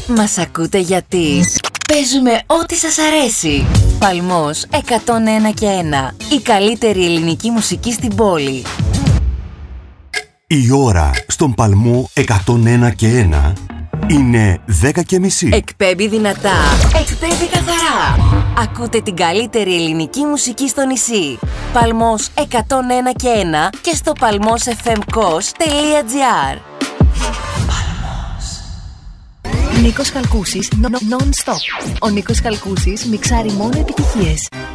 Μας ακούτε γιατί παίζουμε ό,τι σας αρέσει. Παλμός 101 και 1. Η καλύτερη ελληνική μουσική στην πόλη. Η ώρα στον Παλμό 101 και 1 είναι 10:30. Εκπέμπει δυνατά, εκπέμπει καθαρά. Ακούτε την καλύτερη ελληνική μουσική στο νησί. Παλμός 101 και 1 και στο palmosfmkos.gr. Νίκος Χαλκούσης, non-stop. Ο Νίκος Χαλκούσης μιξάρει μόνο επιτυχίες.